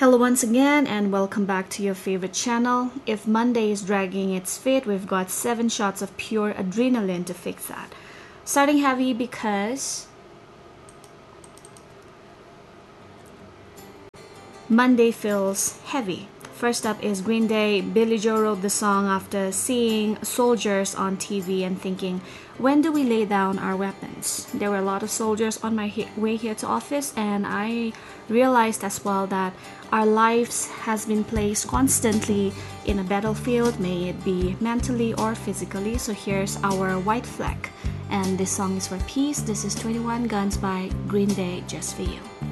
Hello once again and welcome back to your favorite channel. If Monday is dragging its feet, we've got 7 shots of pure adrenaline to fix that. Starting heavy because Monday feels heavy. First up is Green Day. Billy Joe wrote the song after seeing soldiers on TV and thinking, when do we lay down our weapons? There were a lot of soldiers on my way here to office, and I realized as well that our lives has been placed constantly in a battlefield, may it be mentally or physically. So here's our white flag, and this song is for peace. This is 21 Guns by Green Day, just for you.